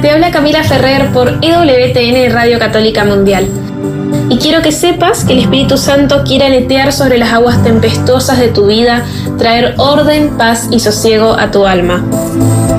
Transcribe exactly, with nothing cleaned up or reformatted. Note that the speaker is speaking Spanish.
Te habla Camila Ferrer por E W T N Radio Católica Mundial. Y quiero que sepas que el Espíritu Santo quiere aletear sobre las aguas tempestuosas de tu vida, traer orden, paz y sosiego a tu alma.